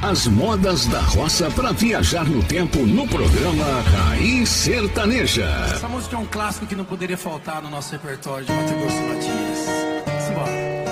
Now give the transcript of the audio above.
As modas da roça para viajar no tempo no programa Raiz Sertaneja. Essa música é um clássico que não poderia faltar no nosso repertório de Mato Grosso e Matias. Simbora.